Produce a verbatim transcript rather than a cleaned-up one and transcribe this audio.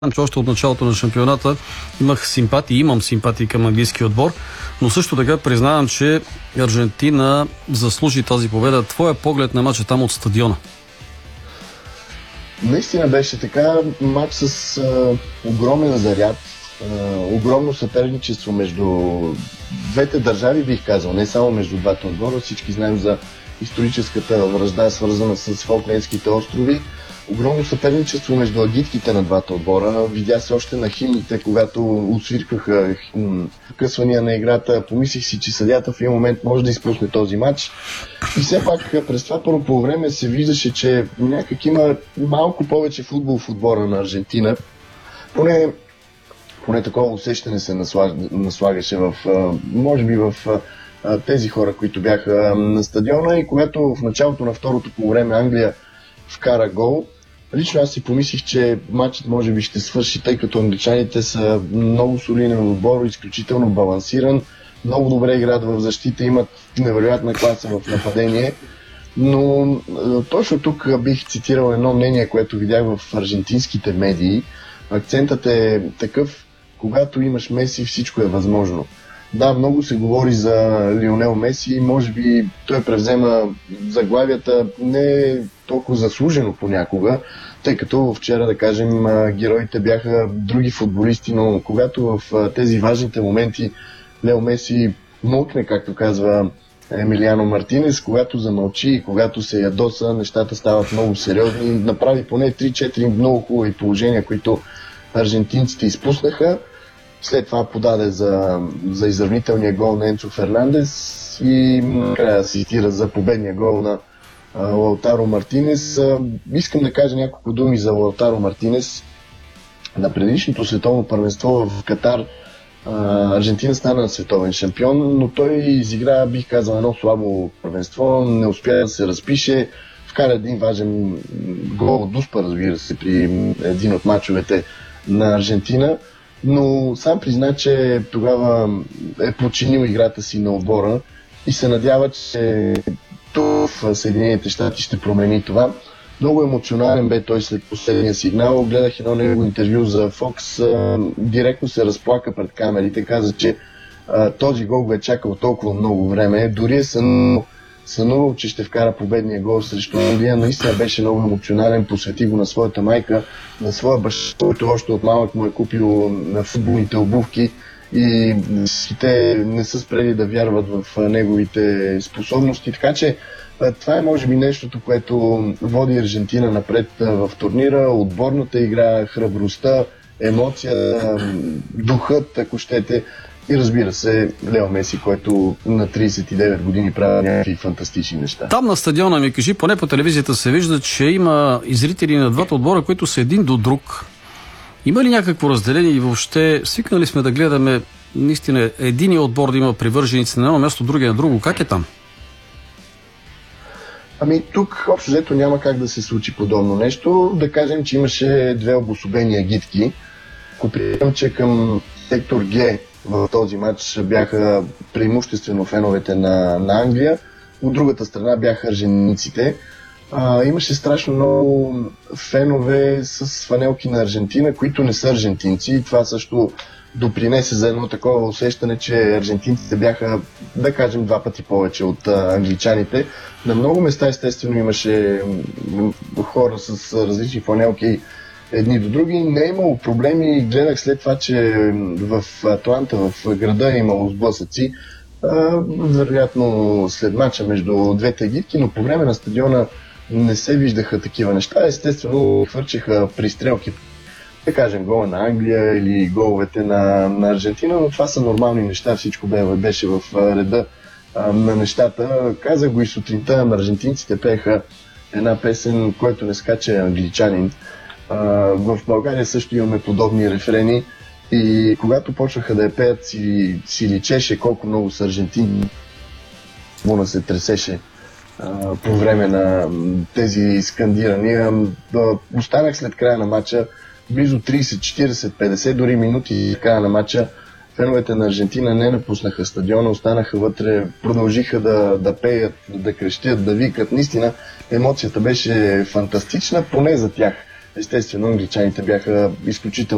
че още от началото на шампионата имах симпатии, имам симпатии към английския отбор, но също така признавам, че Аржентина заслужи тази победа. Твоя поглед на матча там от стадиона? Наистина беше така. Матч с а, огромен заряд, а, огромно съперничество между двете държави, бих казал, не само между двата отбора. Всички знаем за историческата вражда, свързана с Фолклендските острови. Огромно съперничество между агитките на двата отбора. Видя се още на химните, когато освиркаха късвания на играта. Помислих си, че съдията в един момент може да изпусне този матч. И все пак през това първо по време се виждаше, че някак има малко повече футбол в отбора на Аржентина. Поне, поне такова усещане се наслагаше в, може би в тези хора, които бяха на стадиона. И когато в началото на второто по време Англия вкара гол, лично аз си помислих, че матчът може би ще свърши, тъй като англичаните са много солиден отбор, изключително балансиран, много добре играят в защита, имат невероятна класа в нападение. Но точно тук бих цитирал едно мнение, което видях в аржентинските медии. Акцентът е такъв: когато имаш Меси, всичко е възможно. Да, много се говори за Лионел Меси, може би той превзема заглавията не толкова заслужено понякога, тъй като вчера, да кажем, героите бяха други футболисти, но когато в тези важните моменти Лео Меси мълкне, както казва Емилиано Мартинес, когато замълчи и когато се ядоса, нещата стават много сериозни. Направи поне три-четири много хубави положения, които аржентинците изпуснаха. След това подаде за, за изравнителния гол на Енцо Фернандес и края асистира за победния гол на а, Лаутаро Мартинес. А, искам да кажа няколко думи за Лаутаро Мартинес. На предишното световно първенство в Катар а, Аржентина стана световен шампион, но той изигра, бих казал, едно слабо първенство, не успя да се разпише, вкара един важен гол от Дуспа, разбира се, при един от мачовете на Аржентина. Но сам призна, че тогава е починил играта си на отбора и се надява, че тук в Съединените щати ще промени това. Много емоционален бе той след последния сигнал. Гледах едно негово интервю за Fox. Директно се разплака пред камерите. Каза, че този гол го е чакал толкова много време. Дори е сънувал, сънувал, че ще вкара победния гол срещу Англия. Наистина беше много емоционален. Посвети го на своята майка, на своя баща, който още от малък му е купил на футболните обувки, и те не са спрели да вярват в неговите способности. Така че това е може би нещото, което води Аржентина напред в турнира. Отборната игра, храбростта, емоцията, духът, ако щете. И разбира се, Лео Меси, който на тридесет и девет години прави някакви фантастични неща. Там на стадиона, ми кажи, поне по телевизията се вижда, че има и зрители на двата отбора, които са един до друг. Има ли някакво разделение и въобще свикнали сме да гледаме наистина единия отбор да има привърженици на едно място, другия на друго? Как е там? Ами тук общо взето няма как да се случи подобно нещо. Да кажем, че имаше две обособени агитки. Ако приемам, че към сектор Г в този матч бяха преимуществено феновете на, на Англия, от другата страна бяха аржентинците. А, имаше страшно много фенове с фанелки на Аржентина, които не са аржентинци, и това също допринесе за едно такова усещане, че аржентинците бяха, да кажем, два пъти повече от а, англичаните. На много места естествено имаше хора с различни фанелки едни до други. Не е имало проблеми. Гледах след това, че в Атланта, в града е имало сблъсъци, вероятно след мача между двете агитки, но по време на стадиона не се виждаха такива неща. Естествено, хвърчеха пристрелки, да кажем, гола на Англия или головете на, на Аржентина, но това са нормални неща. Всичко беше в реда на нещата. Казах го и сутринта, аржентинците пееха една песен, който не скача англичанин. В България също имаме подобни рефрени и когато почнаха да я пеят, си, си личеше колко много са аржентини. Буна се тресеше а, по време на тези скандирания. Останах след края на матча близо тридесет, четиридесет, петдесет дори минути и края на матча. Феновете на Аржентина не напуснаха стадиона, останаха вътре, продължиха да, да пеят, да крещят, да викат. Наистина емоцията беше фантастична, поне за тях. Естествено, англичаните бяха изключително